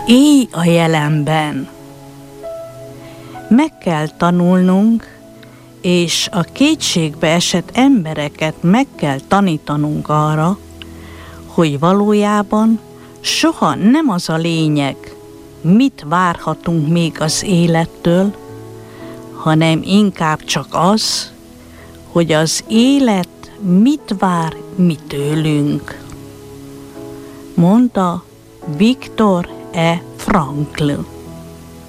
Élj a jelenben! Meg kell tanulnunk, és a kétségbe esett embereket meg kell tanítanunk arra, hogy valójában soha nem az a lényeg, mit várhatunk még az élettől, hanem inkább csak az, hogy az élet mit vár mi tőlünk, mondta Viktor E. Frankl.